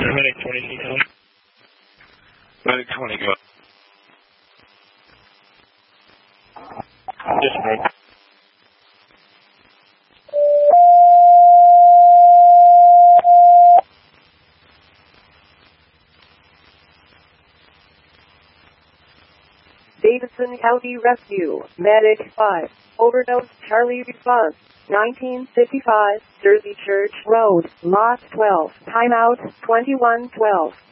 Medic 20. Medic 20, go. Dispatch. Davidson County Rescue, Medic 5, overdose, Charlie response, 1955, Jersey Church Road, Lot 12, timeout, 2112.